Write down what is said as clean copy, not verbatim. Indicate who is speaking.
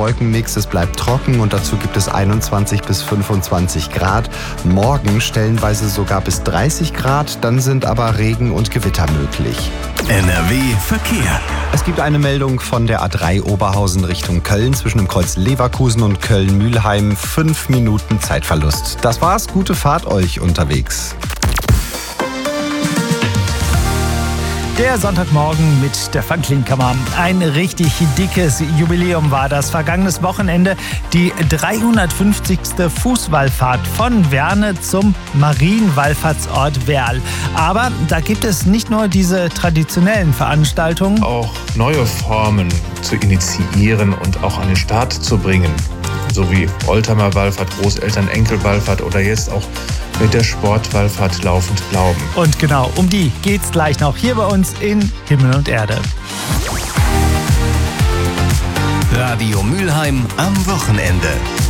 Speaker 1: Wolkenmix, es bleibt trocken und dazu gibt es 21 bis 25 Grad. Morgen stellenweise sogar bis 30 Grad, dann sind aber Regen und Gewitter möglich.
Speaker 2: NRW Verkehr.
Speaker 1: Es gibt eine Meldung von der A3 Oberhausen Richtung Köln zwischen dem Kreuz Leverkusen und Köln-Mühlheim. 5 Minuten Zeitverlust. Das war's, gute Fahrt euch unterwegs.
Speaker 3: Der Sonntagmorgen mit der Franklin-Kammer. Ein richtig dickes Jubiläum war das. Vergangenes Wochenende die 350. Fußwallfahrt von Werne zum Marienwallfahrtsort Werl. Aber da gibt es nicht nur diese traditionellen Veranstaltungen.
Speaker 4: Auch neue Formen zu initiieren und auch an den Start zu bringen. So wie Oldtimer-Wallfahrt, Großeltern-Enkel-Wallfahrt oder jetzt auch mit der Sportwallfahrt Laufend Glauben.
Speaker 3: Und genau, um die geht's gleich noch hier bei uns in Himmel und Erde.
Speaker 2: Radio Mülheim am Wochenende.